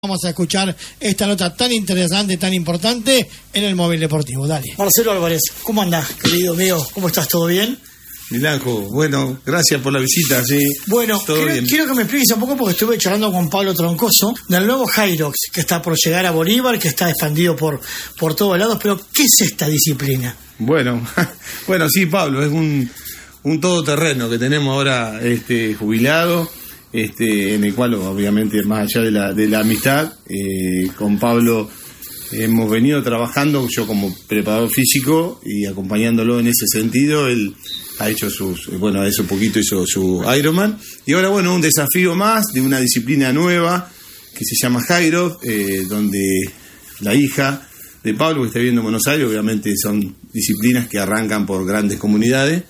Vamos a escuchar esta nota tan interesante, tan importante en el Móvil Deportivo. Dale. Marcelo Álvarez, ¿cómo andás, querido mío? ¿Cómo estás? ¿Todo bien? Milanjo, bueno, gracias por la visita, sí. Bueno, quiero que me expliques un poco, porque estuve charlando con Pablo Troncoso del nuevo Hyrox, que está por llegar a Bolívar, que está expandido por todos lados, pero ¿qué es esta disciplina? Bueno, sí, Pablo, es un todoterreno que tenemos ahora jubilado, en el cual obviamente más allá de la amistad, con Pablo hemos venido trabajando, yo como preparador físico y acompañándolo en ese sentido. Él ha hecho hace un poquito hizo su Ironman, y ahora un desafío más de una disciplina nueva que se llama Hyrox, donde la hija de Pablo, que está viviendo en Buenos Aires, obviamente son disciplinas que arrancan por grandes comunidades,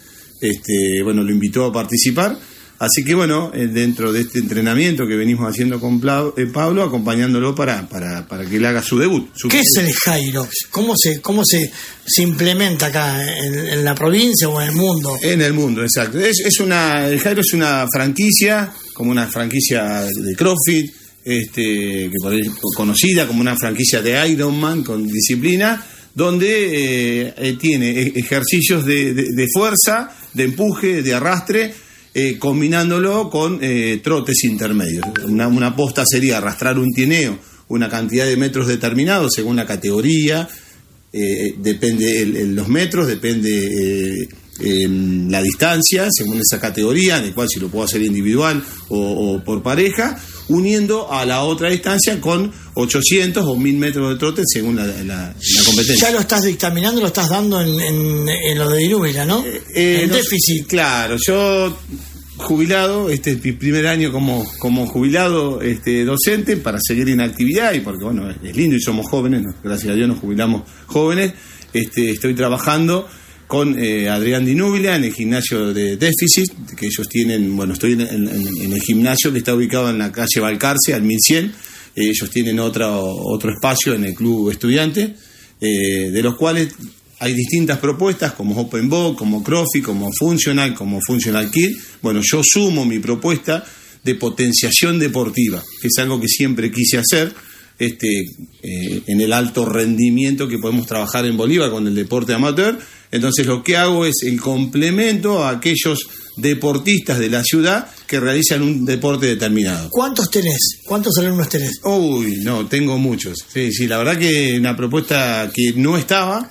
lo invitó a participar. Así que dentro de este entrenamiento que venimos haciendo con Pablo, acompañándolo para que él haga su debut. ¿Qué es el Hyrox? ¿Cómo se implementa acá en la provincia o en el mundo? En el mundo, exacto. El Hyrox es una franquicia, como una franquicia de CrossFit, que por ahí conocida como una franquicia de Ironman con disciplina, donde tiene ejercicios de fuerza, de empuje, de arrastre, combinándolo con trotes intermedios. Una posta sería arrastrar un tineo una cantidad de metros determinados según la categoría, depende los metros, depende la distancia según esa categoría, en el cual si lo puedo hacer individual o por pareja, uniendo a la otra distancia con 800 o 1000 metros de trote según la competencia. Ya lo estás dictaminando, lo estás dando en lo de Dinúbila, ¿no? En déficit. Claro, yo jubilado, mi primer año como jubilado docente, para seguir en actividad, y porque es lindo y somos jóvenes, gracias a Dios nos jubilamos jóvenes. Estoy trabajando con Adrián Dinúbila en el gimnasio de déficit que ellos tienen. Estoy en el gimnasio que está ubicado en la calle Balcarce al 1100. Ellos tienen otro espacio en el club estudiante, de los cuales hay distintas propuestas como Open Box, como CrossFit, como Functional Kid. Yo sumo mi propuesta de potenciación deportiva, que es algo que siempre quise hacer, en el alto rendimiento que podemos trabajar en Bolívar con el deporte amateur. Entonces lo que hago es el complemento a aquellos deportistas de la ciudad que realizan un deporte determinado. ¿Cuántos tenés? ¿Cuántos alumnos tenés? Tengo muchos. Sí, la verdad que una propuesta que no estaba,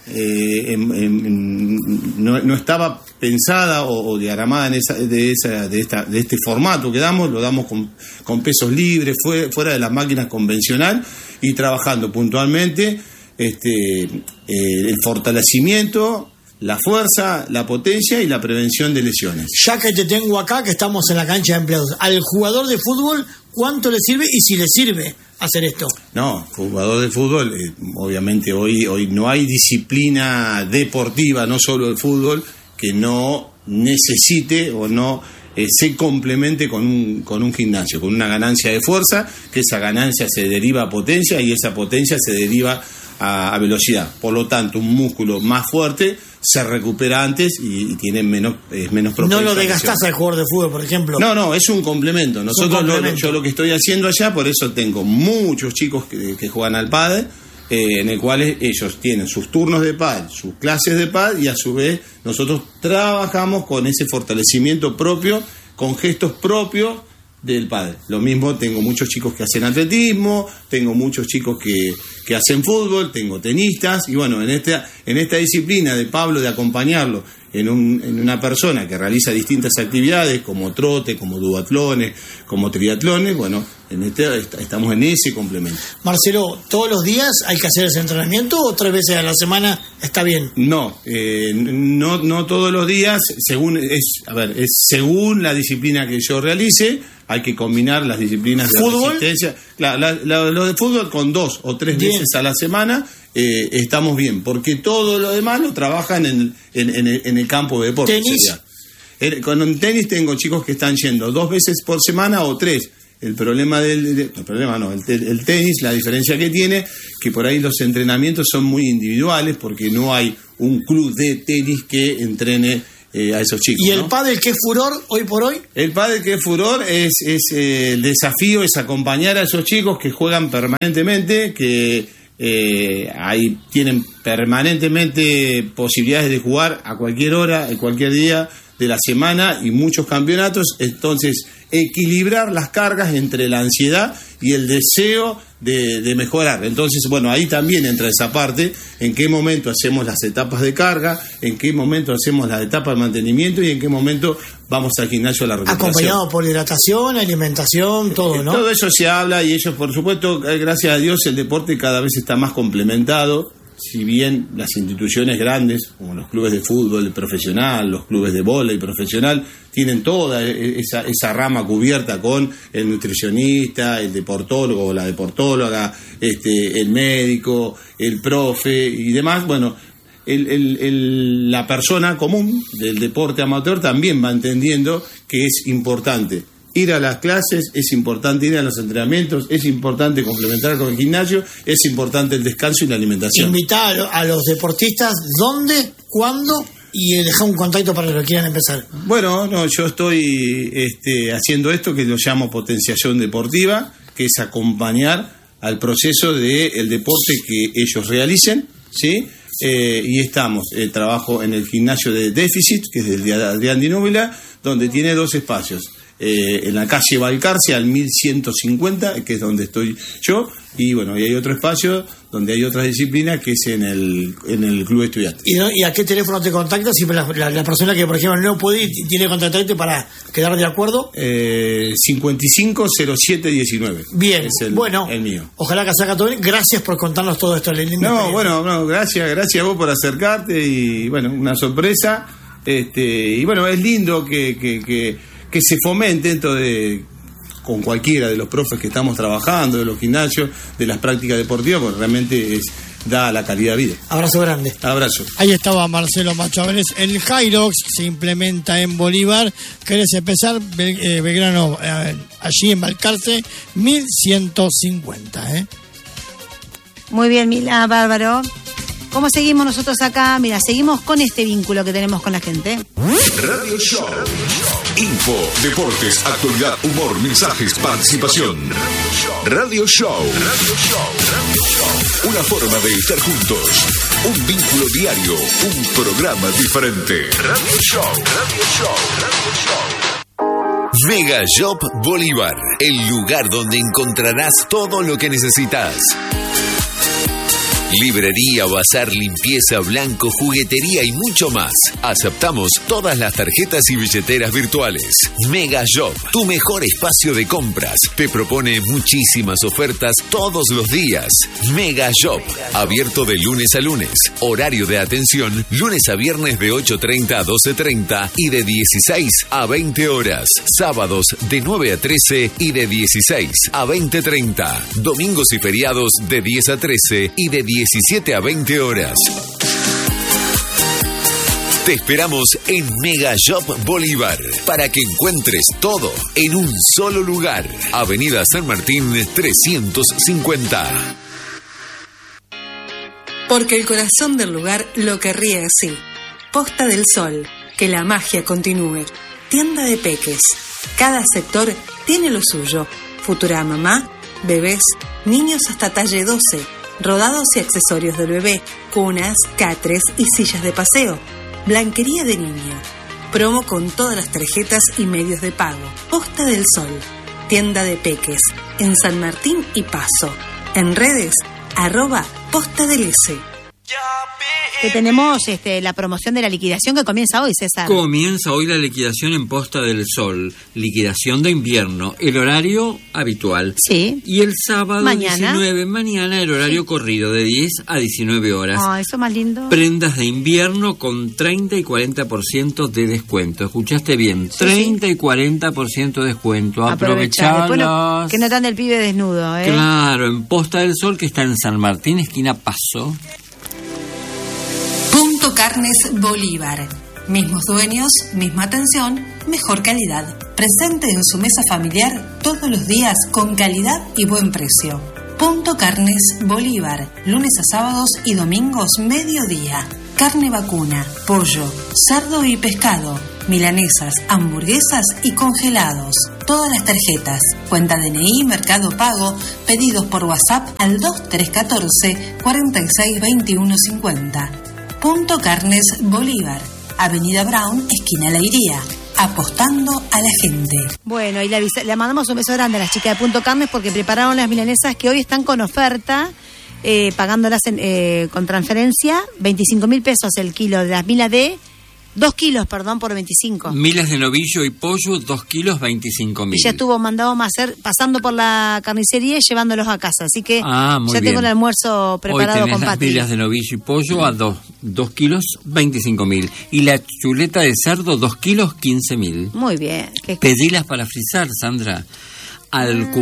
no estaba pensada o diagramada de este formato que damos. Lo damos con pesos libres, fuera de las máquinas convencional, y trabajando puntualmente el fortalecimiento, la fuerza, la potencia y la prevención de lesiones. Ya que te tengo acá, que estamos en la cancha de empleados, al jugador de fútbol, ¿cuánto le sirve y si le sirve hacer esto? No, jugador de fútbol, obviamente hoy no hay disciplina deportiva, no solo el fútbol, que no necesite o no se complemente con un gimnasio, con una ganancia de fuerza, que esa ganancia se deriva a potencia y esa potencia se deriva a velocidad. Por lo tanto, un músculo más fuerte se recupera antes y tiene menos propensión. No lo desgastás al jugador de fútbol, por ejemplo. No, es un complemento. Yo lo que estoy haciendo allá, por eso tengo muchos chicos que juegan al pádel, en el cual ellos tienen sus turnos de pádel, sus clases de pádel, y a su vez nosotros trabajamos con ese fortalecimiento propio, con gestos propios del pádel. Lo mismo, tengo muchos chicos que hacen atletismo, tengo muchos chicos que hacen fútbol, tengo tenistas, y en esta disciplina de Pablo, de acompañarlo en una persona que realiza distintas actividades como trote, como duatlones, como triatlones, estamos en ese complemento. Marcelo, ¿todos los días hay que hacer ese entrenamiento o 3 veces a la semana está bien? No todos los días, según la disciplina que yo realice. Hay que combinar las disciplinas de resistencia. Lo de fútbol con 2 o 3 veces a la semana estamos bien, porque todo lo demás lo trabajan en el campo de deporte. ¿Tenis? Con el tenis tengo chicos que están yendo 2 veces por semana o 3. El tenis, la diferencia que tiene, que por ahí los entrenamientos son muy individuales, porque no hay un club de tenis que entrene a esos chicos. ¿Y el pádel qué furor hoy por hoy? El pádel que es furor es el desafío, es acompañar a esos chicos que juegan permanentemente, que ahí tienen permanentemente posibilidades de jugar a cualquier hora, en cualquier día de la semana y muchos campeonatos. Entonces, equilibrar las cargas entre la ansiedad y el deseo de mejorar. Entonces, bueno, ahí también entra esa parte, en qué momento hacemos las etapas de carga, en qué momento hacemos las etapas de mantenimiento y en qué momento vamos al gimnasio a la recuperación. Acompañado por hidratación, alimentación, todo, ¿no? Todo eso se habla y ellos, por supuesto, gracias a Dios, el deporte cada vez está más complementado. Si bien las instituciones grandes, como los clubes de fútbol profesional, los clubes de vóley profesional, tienen toda esa rama cubierta con el nutricionista, el deportólogo o la deportóloga, el médico, el profe y demás, bueno, la persona común del deporte amateur también va entendiendo que es importante ir a las clases, es importante ir a los entrenamientos, es importante complementar con el gimnasio, es importante el descanso y la alimentación. Invitar a los deportistas dónde, cuándo y dejar un contacto para los que quieran empezar. Bueno, no, yo estoy haciendo esto que lo llamo potenciación deportiva, que es acompañar al proceso del deporte que ellos realicen, ¿sí? Y trabajo en el gimnasio de Déficit, que es del de Adrián Di Núbila, donde tiene 2 espacios. En la calle Balcarce al 1150, que es donde estoy yo, y bueno, y hay otro espacio donde hay otras disciplinas que es en el club estudiante. ¿Y a qué teléfono te contactas si la persona que, por ejemplo, no puede y tiene que contactarte para quedar de acuerdo? 550719. Bien, es el mío. Ojalá que salga todo bien. Gracias por contarnos todo esto. Gracias a vos por acercarte y bueno, una sorpresa. Y bueno, es lindo que se fomente dentro con cualquiera de los profes que estamos trabajando, de los gimnasios, de las prácticas deportivas, porque realmente da la calidad de vida. Abrazo grande. Abrazo. Ahí estaba Marcelo Macho Vélez. El Hyrox se implementa en Bolívar. ¿Querés empezar? Belgrano, allí en Balcarce, 1150. Muy bien, Mila, bárbaro. ¿Cómo seguimos nosotros acá? Mira, seguimos con este vínculo que tenemos con la gente. Radio Show. Info, deportes, actualidad, humor, mensajes, participación. Radio Show. Una forma de estar juntos. Un vínculo diario. Un programa diferente. Radio Show. Mega Shop Bolívar. El lugar donde encontrarás todo lo que necesitas. Librería, bazar, limpieza, blanco, juguetería y mucho más. Aceptamos todas las tarjetas y billeteras virtuales. Mega Shop, tu mejor espacio de compras. Te propone muchísimas ofertas todos los días. Mega Shop, abierto de lunes a lunes. Horario de atención, lunes a viernes de 8:30 a 12:30 y de 16 a 20 horas. Sábados de 9 a 13 y de 16 a 20:30. Domingos y feriados de 10 a 13 y de 17 a 20 horas. Te esperamos en Mega Shop Bolívar para que encuentres todo en un solo lugar. Avenida San Martín 350. Porque el corazón del lugar lo querría así. Posta del Sol, que la magia continúe. Tienda de peques. Cada sector tiene lo suyo. Futura mamá, bebés, niños hasta talle 12. Rodados y accesorios del bebé, cunas, catres y sillas de paseo. Blanquería de niño. Promo con todas las tarjetas y medios de pago. Posta del Sol. Tienda de peques. En San Martín y Paso. En redes, @Posta del S. Que tenemos la promoción de la liquidación que comienza hoy, César. Comienza hoy la liquidación en Posta del Sol. Liquidación de invierno. El horario habitual. Sí. Y el sábado mañana. 19, mañana el horario corrido de 10 a 19 horas. Eso más lindo. Prendas de invierno con 30 y 40% de descuento. ¿Escuchaste bien? Sí, 30 y 40% de descuento. Aprovechalas. Que no están del pibe desnudo, ¿eh? Claro, en Posta del Sol, que está en San Martín, esquina Paso. Punto Carnes Bolívar. Mismos dueños, misma atención, mejor calidad. Presente en su mesa familiar todos los días con calidad y buen precio. Punto Carnes Bolívar. Lunes a sábados y domingos mediodía. carne vacuna, pollo, cerdo y pescado, milanesas, hamburguesas y congelados. Todas las tarjetas, cuenta DNI, Mercado Pago, pedidos por WhatsApp al 2314 462150. Punto Carnes Bolívar, Avenida Brown, esquina La Iría. Apostando a la gente. Bueno, y le mandamos un beso grande a las chicas de Punto Carnes porque prepararon las milanesas que hoy están con oferta, pagándolas con transferencia, 25.000 pesos el kilo de las milas de 2 kilos, perdón, por 25. Milas de novillo y pollo, 2 kilos, 25.000. Y ya estuvo mandado a hacer, pasando por la carnicería y llevándolos a casa. Así que ya bien. tengo el almuerzo preparado. Hoy tenés con las Pati. milas de novillo y pollo a 2 kilos, 25.000. Y la chuleta de cerdo, 2 kilos, 15.000. Muy bien. Pedilas para frizar, Sandra, al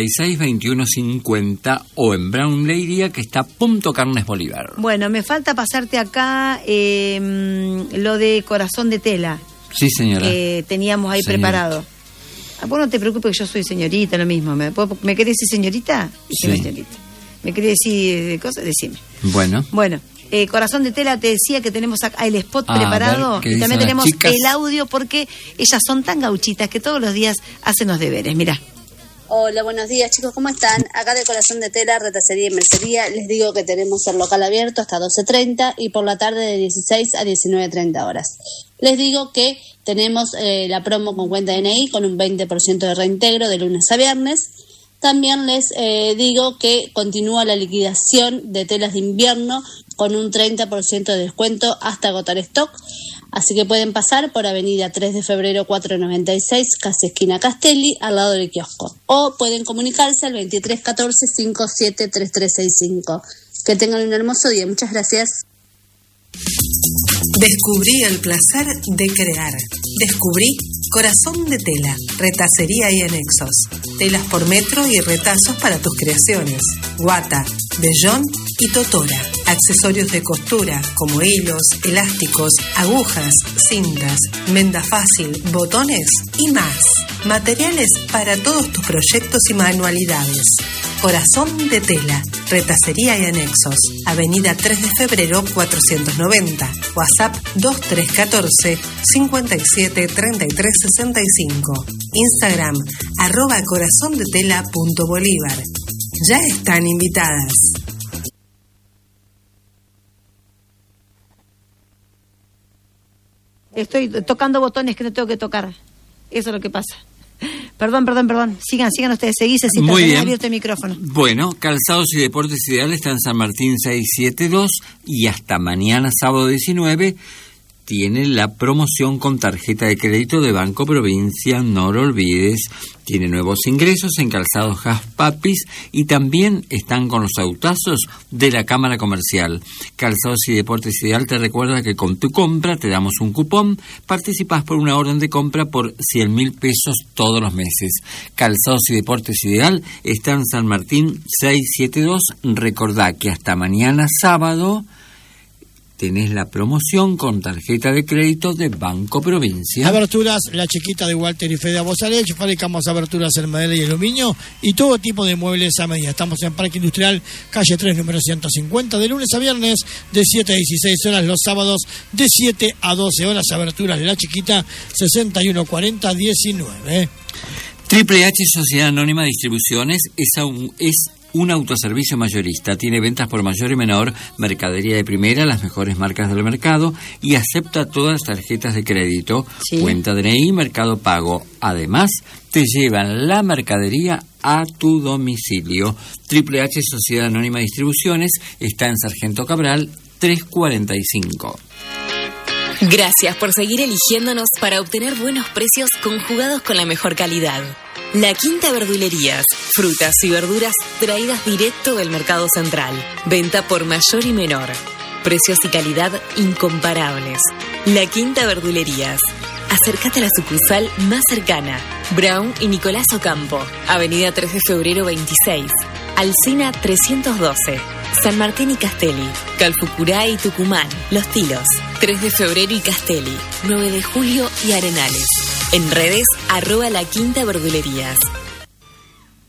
462150 o en Brown Leiria, que está Punto Carnes Bolívar. Bueno, me falta pasarte acá lo de corazón de tela. Sí, señora. Teníamos ahí preparado. Vos no te preocupes que yo soy señorita, lo mismo. ¿Me querés decir señorita? Sí. Señorita. ¿Me querés decir cosas? Decime. Bueno. Corazón de tela, te decía que tenemos acá el spot preparado y también tenemos el audio porque ellas son tan gauchitas que todos los días hacen los deberes. Mirá. Hola, buenos días chicos, ¿cómo están? Acá de Corazón de Tela, Retacería y Mercería, les digo que tenemos el local abierto hasta 12:30 y por la tarde de 16 a 19:30 horas. Les digo que tenemos la promo con cuenta DNI con un 20% de reintegro de lunes a viernes. También les digo que continúa la liquidación de telas de invierno con un 30% de descuento hasta agotar stock. Así que pueden pasar por Avenida 3 de Febrero 496, casi esquina Castelli, al lado del kiosco. O pueden comunicarse al 2314-573365. Que tengan un hermoso día. Muchas gracias. Descubrí el placer de crear. Descubrí Corazón de Tela, Retacería y Anexos. Telas por metro y retazos para tus creaciones. Guata, vellón y totora. Accesorios de costura como hilos, elásticos, agujas, cintas, menda fácil, botones y más. Materiales para todos tus proyectos y manualidades. Corazón de Tela, Retacería y Anexos. Avenida 3 de Febrero 490. WhatsApp 2314 57 33 65. Instagram @corazondetela.bolívar. Ya están invitadas. Estoy tocando botones que no tengo que tocar. Eso es lo que pasa. Perdón. Sigan ustedes. Seguís así. Muy bien. Abierto el micrófono. Bueno, Calzados y Deportes Ideal está en San Martín 672 y hasta mañana, sábado 19, tiene la promoción con tarjeta de crédito de Banco Provincia. No lo olvides. Tiene nuevos ingresos en Calzados Gas Papis y también están con los autazos de la Cámara Comercial. Calzados y Deportes Ideal te recuerda que con tu compra te damos un cupón, participás por una orden de compra por 100.000 pesos todos los meses. Calzados y Deportes Ideal está en San Martín 672. Recordá que hasta mañana sábado tenés la promoción con tarjeta de crédito de Banco Provincia. Aberturas, La Chiquita de Walter y Fede Abozalech. Fabricamos aberturas en madera y aluminio y todo tipo de muebles a medida. Estamos en Parque Industrial, calle 3, número 150, de lunes a viernes, de 7 a 16 horas, los sábados de 7 a 12 horas. Aberturas, La Chiquita, 6140-19. Triple H Sociedad Anónima Distribuciones es un autoservicio mayorista. Tiene ventas por mayor y menor, mercadería de primera, las mejores marcas del mercado y acepta todas las tarjetas de crédito, cuenta DNI, Mercado Pago. Además, te llevan la mercadería a tu domicilio. Triple H Sociedad Anónima Distribuciones está en Sargento Cabral 345. Gracias por seguir eligiéndonos para obtener buenos precios conjugados con la mejor calidad. La Quinta Verdulerías, frutas y verduras traídas directo del mercado central. Venta por mayor y menor. Precios y calidad incomparables. La Quinta Verdulerías. Acércate a la sucursal más cercana. Brown y Nicolás Ocampo. Avenida 3 de Febrero 26. Alsina 312. San Martín y Castelli. Calfucurá y Tucumán. Los Tilos. 3 de Febrero y Castelli. 9 de Julio y Arenales. En redes, @La Quinta Verdulerías.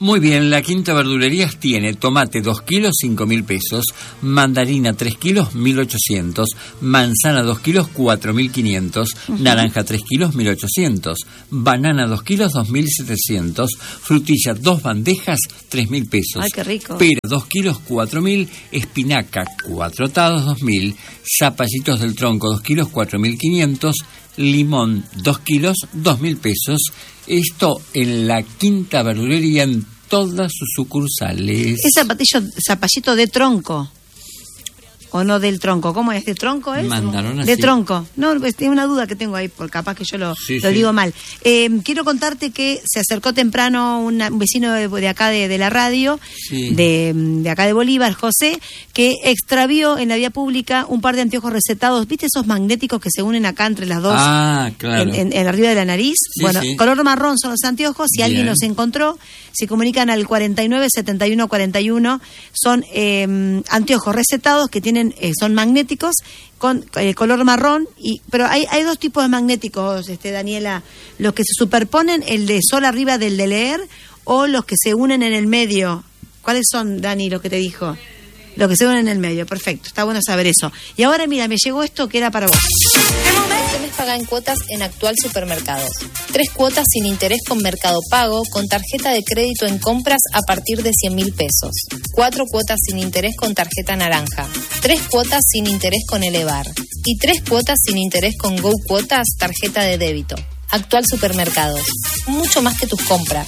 Muy bien, la Quinta Verdulerías tiene tomate 2 kilos, 5.000 pesos, mandarina 3 kilos, 1.800, manzana 2 kilos, 4.500, naranja 3 kilos, 1.800, banana 2 kilos, 2.700, frutilla 2 bandejas, 3.000 pesos. Ay, qué rico. Pera 2 kilos, 4.000, espinaca 4 atados, 2.000, zapallitos del tronco 2 kilos, 4.500, limón 2 kilos, 2.000 pesos. Esto en la Quinta Verdulería en todas sus sucursales. ¿Es zapallito de tronco? ¿O no del tronco? ¿Cómo es? ¿De tronco es? Mandaron así. De tronco. No, es una duda que tengo ahí, porque capaz que yo lo digo mal. Quiero contarte que se acercó temprano un vecino de acá de la radio, de acá de Bolívar, José, que extravió en la vía pública un par de anteojos recetados. ¿Viste esos magnéticos que se unen acá entre las dos? Ah, claro. En arriba de la nariz. Color marrón son los anteojos. Si alguien los encontró, se comunican al 49 71 41. Son anteojos recetados que tienen son magnéticos con color marrón, pero hay dos tipos de magnéticos, Daniela, los que se superponen, el de sol arriba del de leer, o los que se unen en el medio. ¿Cuáles son, Dani, lo que te dijo? Los que se unen en el medio, perfecto, está bueno saber eso. Y ahora, mira, me llegó esto que era para vos. Este mes paga en cuotas en Actual Supermercados. 3 cuotas sin interés con Mercado Pago, con tarjeta de crédito en compras a partir de 100.000 pesos. 4 cuotas sin interés con tarjeta naranja. 3 cuotas sin interés con Elevar. Y 3 cuotas sin interés con Go Cuotas, tarjeta de débito. Actual Supermercados. Mucho más que tus compras.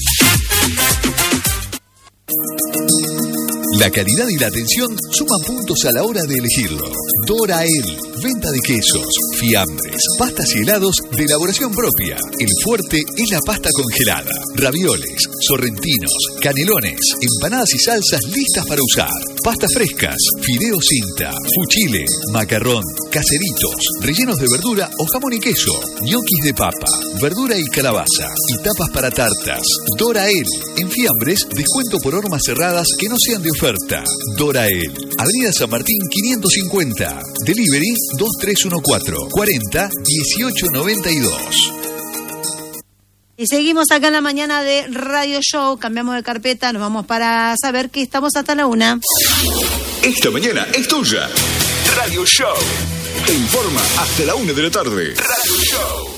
La calidad y la atención suman puntos a la hora de elegirlo. Dorael, venta de quesos, fiambres, pastas y helados de elaboración propia. El fuerte es la pasta congelada, ravioles, sorrentinos, canelones, empanadas y salsas listas para usar. Pastas frescas, fideo cinta, fuchile, macarrón, caseritos, rellenos de verdura o jamón y queso, ñoquis de papa, verdura y calabaza y tapas para tartas. Dorael, en fiambres, descuento por hormas cerradas que no sean de oferta. Dorael, Avenida San Martín 550, Delivery 2314 40 1892. Y seguimos acá en la mañana de Radio Show, cambiamos de carpeta, nos vamos para saber que estamos hasta la 1. Esta mañana es tuya. Radio Show te informa hasta la 1 de la tarde. Radio Show.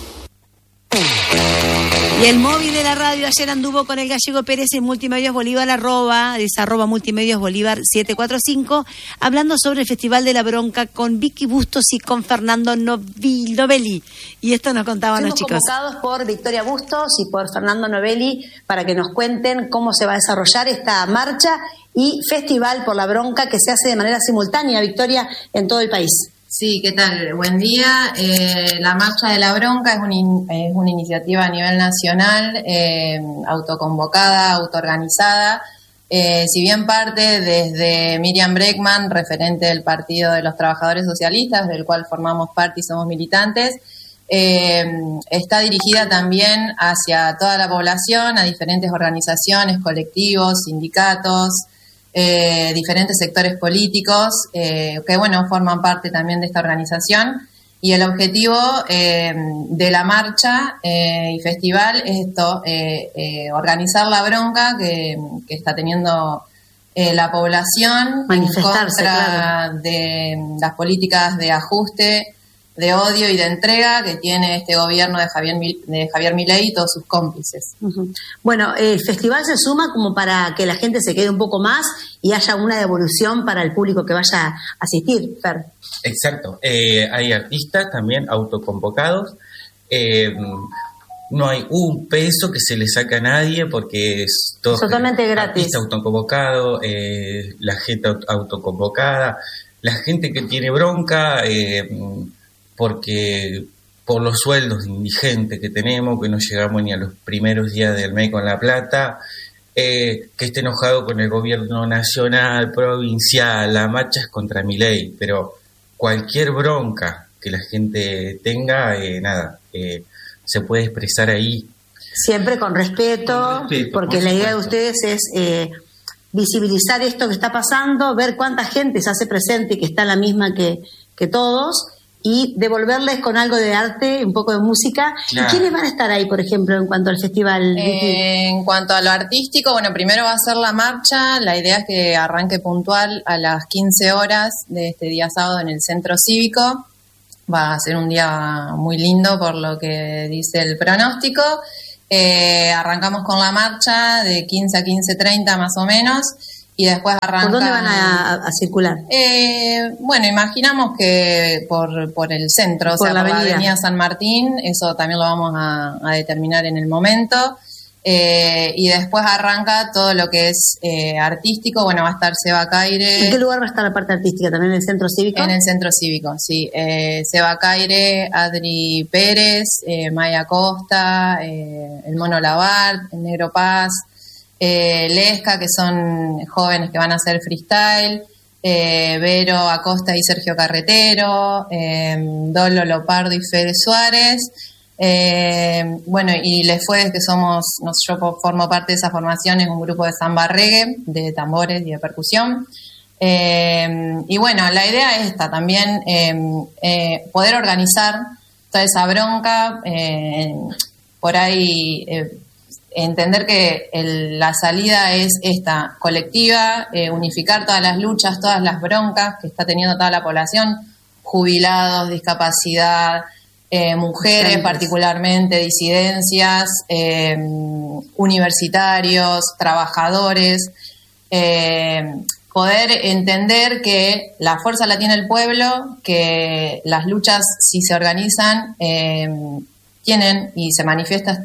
Y el móvil de la radio ayer anduvo con el Gallego Pérez en Multimedios Bolívar, @ Multimedios Bolívar 745, hablando sobre el Festival de la Bronca con Vicky Bustos y con Fernando Novelli. Y esto nos contaban los chicos. Convocados por Victoria Bustos y por Fernando Novelli para que nos cuenten cómo se va a desarrollar esta marcha y Festival por la Bronca que se hace de manera simultánea, Victoria, en todo el país. Sí, ¿qué tal? Buen día. La Marcha de la Bronca es una iniciativa a nivel nacional, autoconvocada, autoorganizada. Si bien parte desde Miriam Bregman, referente del Partido de los Trabajadores Socialistas, del cual formamos parte y somos militantes, está dirigida también hacia toda la población, a diferentes organizaciones, colectivos, sindicatos, diferentes sectores políticos que forman parte también de esta organización, y el objetivo de la marcha y festival es esto, organizar la bronca que está teniendo la población en contra de las políticas de ajuste, de odio y de entrega que tiene este gobierno de Javier Milei y todos sus cómplices. Uh-huh. Bueno, el festival se suma como para que la gente se quede un poco más y haya una devolución para el público que vaya a asistir, Fer. Exacto. Hay artistas también autoconvocados. No hay un peso que se le saque a nadie porque es todo totalmente gratis. Artista autoconvocado, la gente autoconvocada, la gente que tiene bronca, porque por los sueldos indigentes que tenemos, que no llegamos ni a los primeros días del mes con la plata, que esté enojado con el gobierno nacional, provincial, la marcha es contra Milei, pero cualquier bronca que la gente tenga, se puede expresar ahí. Siempre con respeto, porque la idea de ustedes es visibilizar esto que está pasando, ver cuánta gente se hace presente y que está la misma que todos, y devolverles con algo de arte, un poco de música. Claro. ¿Y quiénes van a estar ahí, por ejemplo, en cuanto al festival? En cuanto a lo artístico, bueno, primero va a ser la marcha. La idea es que arranque puntual a las 15 horas de este día sábado en el Centro Cívico. Va a ser un día muy lindo por lo que dice el pronóstico. Arrancamos con la marcha de 15 a 15:30 más o menos. Y después arranca... ¿Por dónde van a circular? Bueno, imaginamos que por el centro, o sea, por la avenida San Martín, eso también lo vamos a determinar en el momento. Y después arranca todo lo que es artístico. Bueno, va a estar Seba Caire. ¿En qué lugar va a estar la parte artística? ¿También en el Centro Cívico? En el Centro Cívico, sí. Seba Caire, Adri Pérez, Maya Costa, el Mono Lavart, el Negro Paz, Lesca, que son jóvenes que van a hacer freestyle, Vero Acosta y Sergio Carretero, Dolo Lopardo y Fede Suárez. Bueno, y Les Fuedes, que yo formo parte de esa formación, es un grupo de samba reggae, de tambores y de percusión. Y bueno, la idea es esta también, poder organizar toda esa bronca, por ahí entender que la salida es esta, colectiva, unificar todas las luchas, todas las broncas que está teniendo toda la población, jubilados, discapacidad, mujeres particularmente, disidencias, universitarios, trabajadores, poder entender que la fuerza la tiene el pueblo, que las luchas, si se organizan, tienen y se manifiestan,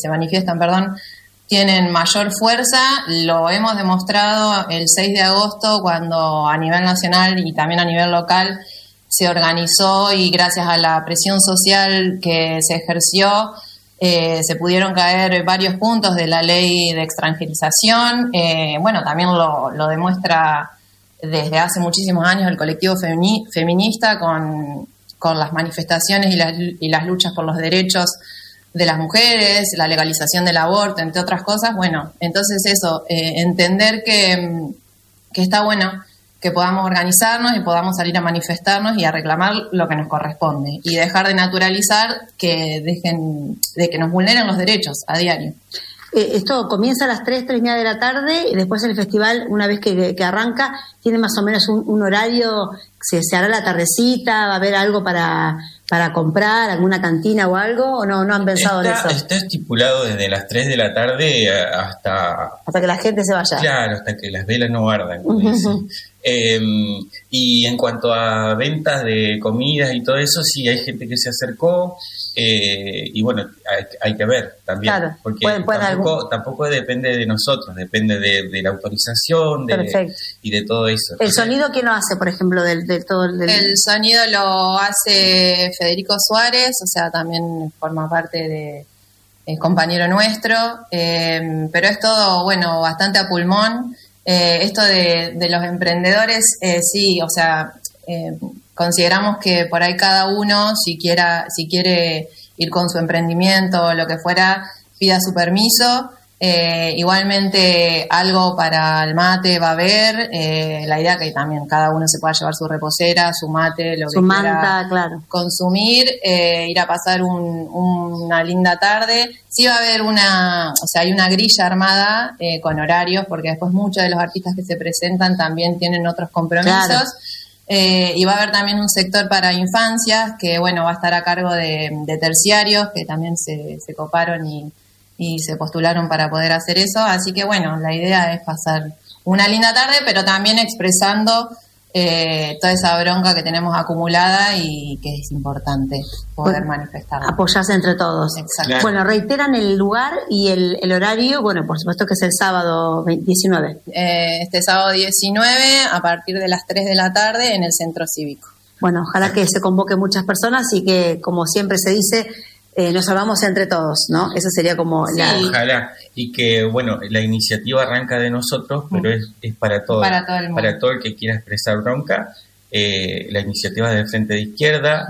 tienen mayor fuerza. Lo hemos demostrado el 6 de agosto cuando a nivel nacional y también a nivel local se organizó, y gracias a la presión social que se ejerció se pudieron caer varios puntos de la ley de extranjerización. Bueno, también lo demuestra desde hace muchísimos años el colectivo feminista con las manifestaciones y las luchas por los derechos de las mujeres, la legalización del aborto, entre otras cosas. Bueno, entonces eso, entender que está bueno que podamos organizarnos y podamos salir a manifestarnos y a reclamar lo que nos corresponde, y dejar de naturalizar que dejen de que nos vulneren los derechos a diario. Esto comienza a las 3:30 de la tarde, y después el festival, una vez que arranca, tiene más o menos un horario. ¿Se hará la tardecita? ¿Va a haber algo para comprar, alguna cantina o algo? ¿O no han pensado en eso? Está estipulado desde las 3 de la tarde hasta que la gente se vaya. Claro, hasta que las velas no ardan, como dicen. Y en cuanto a ventas de comidas y todo eso, sí, hay gente que se acercó. Y bueno, hay que ver también, claro, porque tampoco depende de nosotros, depende de la autorización y de todo eso. ¿El sonido quién lo hace, por ejemplo, del todo? El sonido lo hace Federico Suárez, o sea, también forma parte es compañero nuestro, pero es todo, bueno, bastante a pulmón. Esto de los emprendedores, sí, o sea, consideramos que por ahí cada uno, si quiere ir con su emprendimiento o lo que fuera, pida su permiso. Igualmente algo para el mate va a haber. La idea que también cada uno se pueda llevar su reposera, su mate, su manta, claro, consumir, ir a pasar una linda tarde. Sí va a haber hay una grilla armada con horarios, porque después muchos de los artistas que se presentan también tienen otros compromisos. Claro. Y va a haber también un sector para infancias que, bueno, va a estar a cargo de terciarios que también se coparon y se postularon para poder hacer eso. Así que, bueno, la idea es pasar una linda tarde, pero también expresando toda esa bronca que tenemos acumulada y que es importante poder manifestarla. Apoyarse entre todos. Exacto. Bueno, reiteran el lugar y el horario. Bueno, por supuesto que es el sábado 19. Este sábado 19 a partir de las 3 de la tarde en el Centro Cívico. Bueno, ojalá que se convoque muchas personas y que, como siempre se dice, nos salvamos entre todos, ¿no? Eso sería como Ojalá. Y que, bueno, la iniciativa arranca de nosotros, pero es para todo. Para todo el mundo. Para todo el que quiera expresar bronca. La iniciativa del Frente de Izquierda.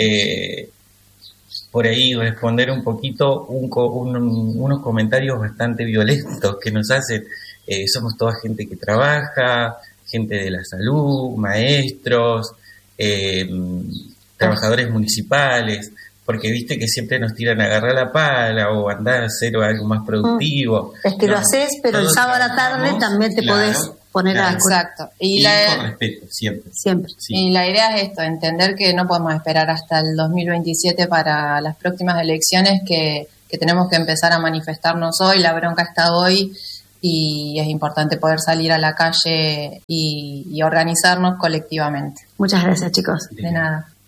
Por ahí responder un poquito unos comentarios bastante violentos que nos hacen. Somos toda gente que trabaja, gente de la salud, maestros, trabajadores municipales, porque viste que siempre nos tiran a agarrar la pala o andar a hacer algo más productivo. Es que lo haces, pero el sábado a la tarde también te podés poner a... Exacto. Y con respeto, siempre. Sí. Y la idea es esto, entender que no podemos esperar hasta el 2027 para las próximas elecciones, que tenemos que empezar a manifestarnos hoy, la bronca está hoy, y es importante poder salir a la calle y organizarnos colectivamente. Muchas gracias, chicos. De nada.